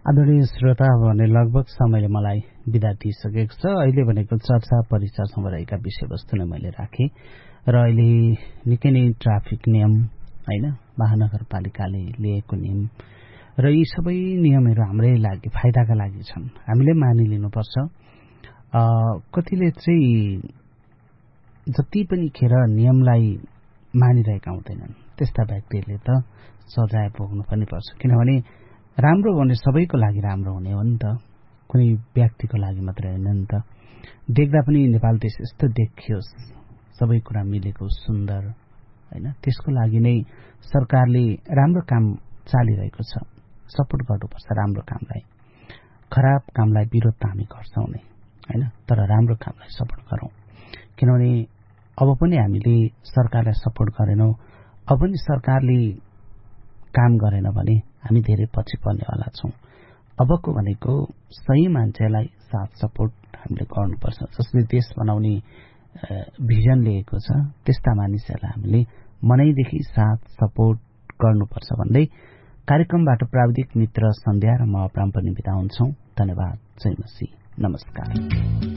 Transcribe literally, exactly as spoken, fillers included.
आदरणीय श्रोता, भने लगभग समयले मलाई बिदा दिइसकेको छ। अहिले भनेको चर्चा परिचर्चामा रहेका विषयवस्तु नै मैले राखेँ र अहिले निकै नै ट्राफिक नियम होइन, महानगरपालिकाले लिएको नियम र यी सबै नियमहरू हाम्रै लागि फाइदाका लागि छन्, हामीले मानिलिनुपर्छ। कतिले चाहिँ जति पनि खेर नियमलाई मानिरहेका हुँदैनन् त्यस्ता व्यक्तिहरूले त सजाय भोग्नु पनि पर्छ, किनभने राम्रो भने सबैको लागि राम्रो हुने हो नि त, कुनै व्यक्तिको लागि मात्रै होइन नि त। देख्दा पनि नेपाल देश यस्तो देखियोस्, सबै कुरा मिलेको सुन्दर होइन, त्यसको लागि नै सरकारले राम्रो काम चालिरहेको छ। सपोर्ट गर्नुपर्छ राम्रो कामलाई, खराब कामलाई विरोध त हामी गर्छौँ नै होइन, तर राम्रो कामलाई सपोर्ट गरौँ। किनभने अब पनि हामीले सरकारलाई सपोर्ट गरेनौँ, अब पनि सरकारले काम गरेन भने हामी धेरै पछि पर्नेवाला छौँ। अबको भनेको सही मान्छेलाई साथ सपोर्ट हामीले गर्नुपर्छ, जसले देश बनाउने भिजन लिएको छ, त्यस्ता मानिसहरूलाई हामीले मनैदेखि साथ सपोर्ट गर्नुपर्छ भन्दै कार्यक्रमबाट प्राविधिक मित्र सन्ध्या र म अपराम पनि बिदा हुन्छौँ। धन्यवाद। जय मसी। नमस्कार।